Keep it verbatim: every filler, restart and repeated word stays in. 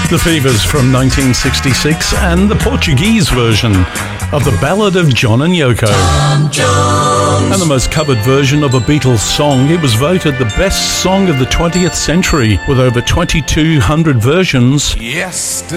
The Fevers from nineteen sixty-six and the Portuguese version of the Ballad of John and Yoko. And the most covered version of a Beatles song, it was voted the best song of the twentieth century with over twenty-two hundred versions. Yesterday